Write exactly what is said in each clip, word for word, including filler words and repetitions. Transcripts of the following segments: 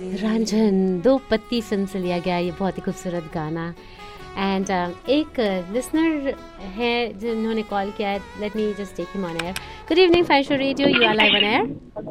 रांझन दो पत्ती फिल्म से लिया गया ये बहुत ही खूबसूरत गाना. एंड uh, एक लिसनर है जिन्होंने कॉल किया है. Let me just take him on air. Good evening fine show radio, you are live on air.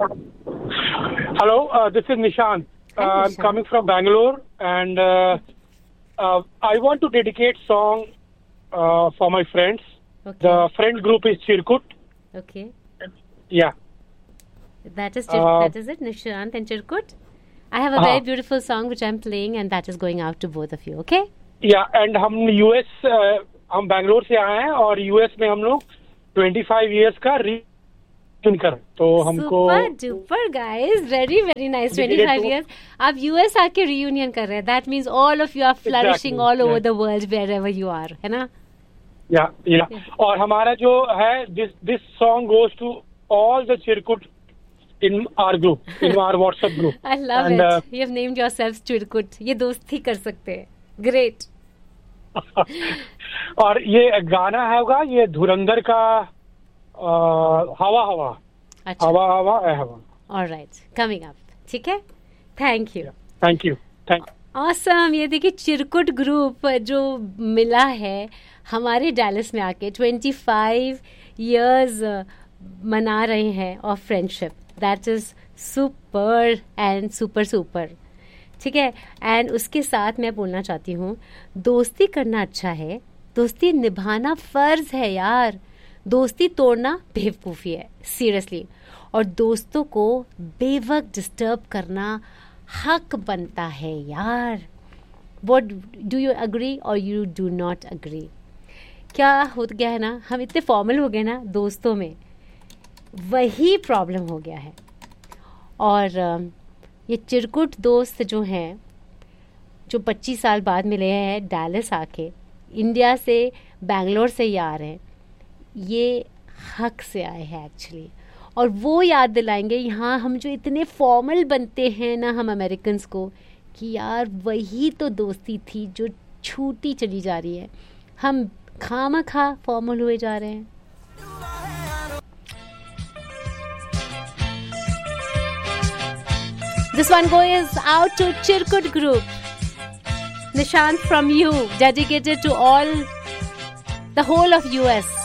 Hello, this is Nishant. I am coming from Bangalore and I want to dedicate song for my friends. The friend group is Chirkut. Okay, या that is uh, that is it, Nishant and Chirkut. I have a uh, very beautiful song which I'm playing and that is going out to both of you. Okay? Yeah, and हम US uh, हम बैंगलोर से आए हैं और US में हम लोग पच्चीस इयर्स का रीयूनियन कर, तो हमको super duper guys, very very nice. twenty-five years आप यूएस आके रीयूनियन कर रहे हैं. That means all of you are flourishing all over the world wherever you are, है ना? या या और हमारा जो है this this song goes to all the Chirkut in our group, in our WhatsApp group. I love and, it. Uh, you have named yourselves Chirkut. ये दोस्त ही कर सकते हैं. Great. और ये गाना होगा ये धुरंधर का uh, हवा हवा. अच्छा. हवा हवा ए हवा. All right. Coming up. ठीक है. Thank you. Thank you. Thank you. Awesome. ये देखिए चिरकुट ग्रुप जो मिला है हमारे डैलस में आके twenty-five years मना रहे हैं of friendship. That is super and super super. ठीक है. एंड उसके साथ मैं बोलना चाहती हूँ दोस्ती करना अच्छा है, दोस्ती निभाना फर्ज है यार. दोस्ती तोड़ना बेवकूफ़ी है सीरियसली. और दोस्तों को बेवक्त डिस्टर्ब करना हक बनता है यार. व्हाट डू यू एग्री और यू डू नॉट एग्री? क्या हो गया है ना, हम इतने फॉर्मल हो गए ना दोस्तों में, वही प्रॉब्लम हो गया है. और ये चिरकुट दोस्त जो हैं जो पच्चीस साल बाद मिले हैं डैलस आके, इंडिया से बैंगलोर से ही आ रहे हैं, ये हक से आए हैं एक्चुअली. और वो याद दिलाएंगे यहाँ हम जो इतने फॉर्मल बनते हैं ना हम अमेरिकन्स को, कि यार वही तो दोस्ती थी जो छूटी चली जा रही है. हम खामा खा फॉर्मल हुए जा रहे हैं. This one goes out to Chirkut group. Nishant, from you, dedicated to all, the whole of U S.